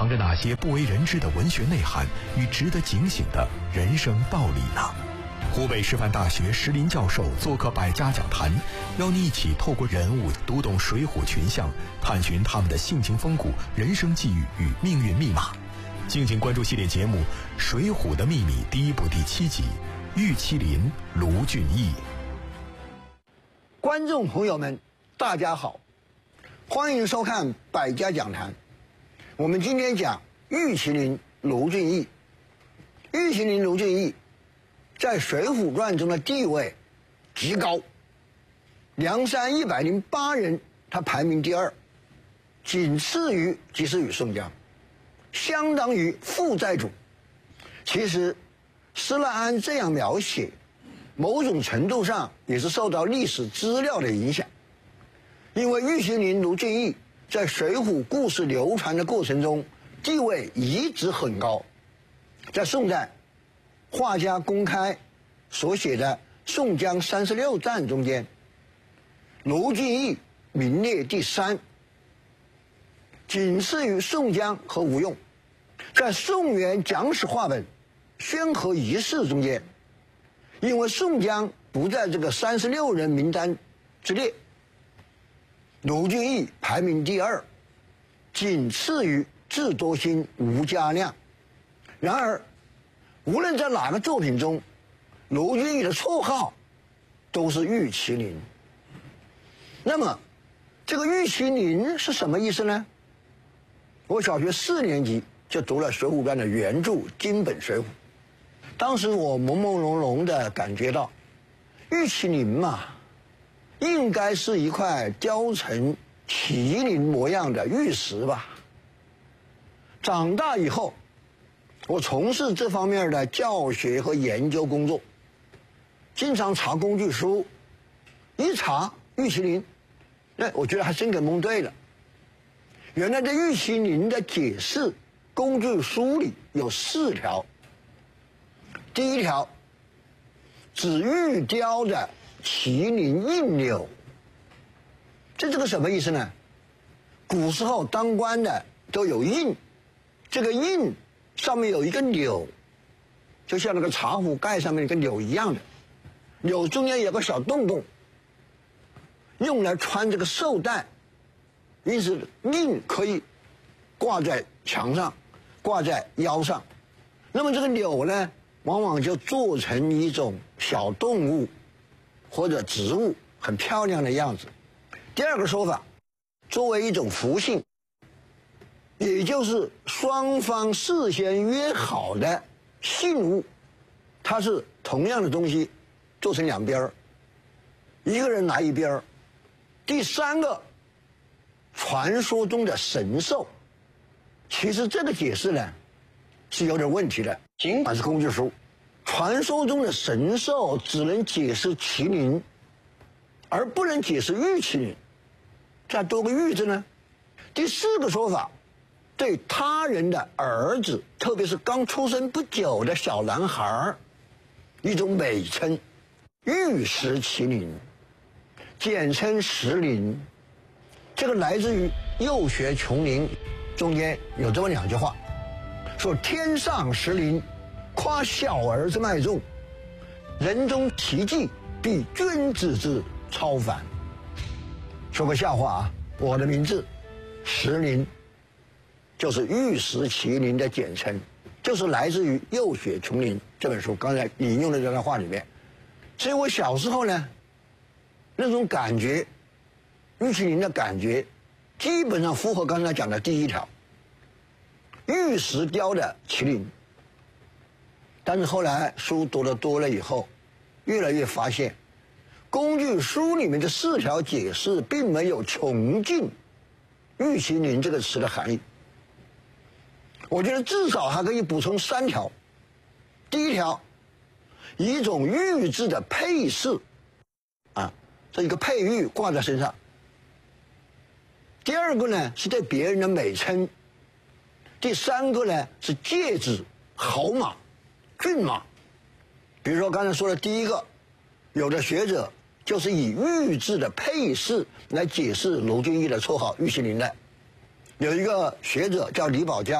藏着哪些不为人知的文学内涵与值得警醒的人生道理呢？湖北师范大学石林教授做客百家讲坛，邀你一起透过人物读懂水浒群像，探寻他们的性情风骨、人生际遇与命运密码。敬请关注系列节目《水浒的秘密》第1部第7集，玉麒麟卢俊义。 观众朋友们，大家好，欢迎收看百家讲坛。我们今天讲玉麒麟卢俊义。玉麒麟卢俊义在《水浒传》中的地位极高，梁山108人他排名第2，仅次于及时雨宋江，相当于副寨主。其实施耐庵这样描写，某种程度上也是受到历史资料的影响，因为玉麒麟卢俊义在水浒故事流传的过程中地位一直很高。在宋代画家公开所写的《宋江36传》中间，卢俊义名列第3，仅次于宋江和吴用。在宋元讲史话本《宣和遗事》中间，因为宋江不在这个36人名单之列，卢俊义排名第2，仅次于智多星、吴家亮。然而无论在哪个作品中，卢俊义的绰号都是玉麒麟。那么这个玉麒麟是什么意思呢？我小学4年级就读了《水浒传》的原著金本《水浒》，当时我朦朦胧胧地感觉到，玉麒麟嘛，应该是一块雕成麒麟模样的玉石吧。长大以后，我从事这方面的教学和研究工作，经常查工具书，一查玉麒麟，我觉得还真给蒙对了。原来这玉麒麟的解释，工具书里有4条。第1条，指玉雕的麒麟印钮。这个什么意思呢？古时候当官的都有印，这个印上面有一个钮，就像那个茶壶盖上面一个钮一样的，钮中间有个小洞洞，用来穿这个绶带，因此印可以挂在墙上，挂在腰上。那么这个钮呢，往往就做成一种小动物或者植物，很漂亮的样子。第2个说法，作为一种符信，也就是双方事先约好的信物，它是同样的东西做成2边，一个人拿一边。第3个，传说中的神兽，其实这个解释呢是有点问题的。尽管是工具书，传说中的神兽只能解释麒麟，而不能解释玉麒麟，再多个玉字呢。第4个说法，对他人的儿子，特别是刚出生不久的小男孩，一种美称，玉石麒麟，简称石麟。这个来自于《幼学琼林》中间有这么2句话，说天上石麟，夸小儿之脉重，人中奇迹，比君子之超凡。说个笑话啊，我的名字石麟就是玉石麒麟的简称，就是来自于《幼学琼林》这本书刚才引用的这段话里面。所以我小时候呢，那种感觉，玉麒麟的感觉，基本上符合刚才讲的第1条，玉石雕的麒麟。但是后来书读得多了以后，越来越发现，工具书里面的4条解释并没有穷尽玉麒麟这个词的含义。我觉得至少还可以补充3条。第1条，一种玉质的配饰，这一个佩玉挂在身上。第2个呢是对别人的美称。第3个呢是戒指、好马、骏马。比如说刚才说的第1个，有的学者就是以玉质的配饰来解释卢俊义的绰号玉麒麟的。有一个学者叫李宝嘉，